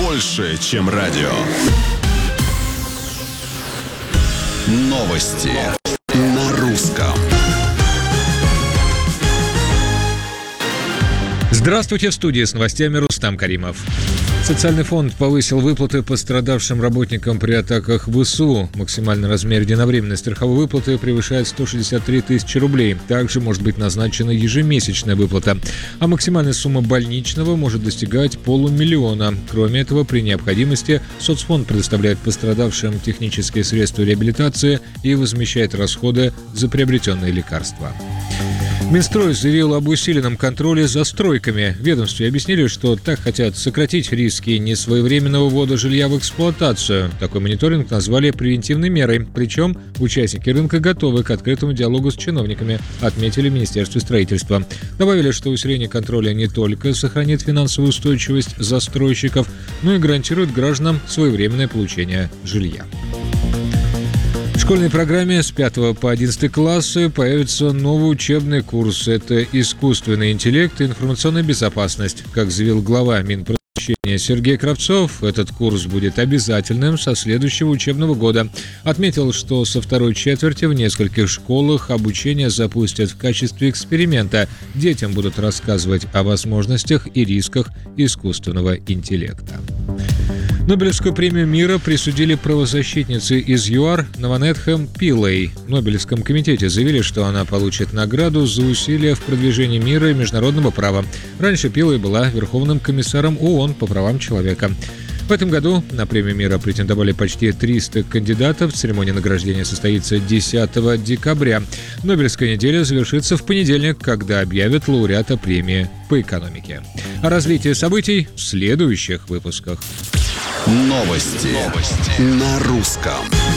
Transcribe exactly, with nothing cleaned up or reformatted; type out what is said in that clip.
больше, чем радио. Новости на русском. Здравствуйте, в студии с новостями Рустам Каримов. Социальный фонд повысил выплаты пострадавшим работникам при атаках ВСУ. Максимальный размер единовременной страховой выплаты превышает сто шестьдесят три тысячи рублей. Также может быть назначена ежемесячная выплата. А максимальная сумма больничного может достигать полумиллиона. Кроме этого, при необходимости соцфонд предоставляет пострадавшим технические средства реабилитации и возмещает расходы за приобретенные лекарства. Минстрой заявил об усиленном контроле за стройками. В ведомстве объяснили, что так хотят сократить риски несвоевременного ввода жилья в эксплуатацию. Такой мониторинг назвали превентивной мерой. Причем участники рынка готовы к открытому диалогу с чиновниками, отметили в Министерстве строительства. Добавили, что усиление контроля не только сохранит финансовую устойчивость застройщиков, но и гарантирует гражданам своевременное получение жилья. В школьной программе с пятого по одиннадцатый классы появится новый учебный курс. Это искусственный интеллект и информационная безопасность. Как заявил глава Минпросвещения Сергей Кравцов, этот курс будет обязательным со следующего учебного года. Отметил, что со второй четверти в нескольких школах обучение запустят в качестве эксперимента. Детям будут рассказывать о возможностях и рисках искусственного интеллекта. Нобелевскую премию мира присудили правозащитнице из ЮАР Наванетхем Пиллей. В Нобелевском комитете заявили, что она получит награду за усилия в продвижении мира и международного права. Раньше Пиллей была Верховным комиссаром ООН по правам человека. В этом году на премию мира претендовали почти триста кандидатов. Церемония награждения состоится десятого декабря. Нобелевская неделя завершится в понедельник, когда объявят лауреата премии по экономике. О развитии событий в следующих выпусках. Новости, Новости на русском.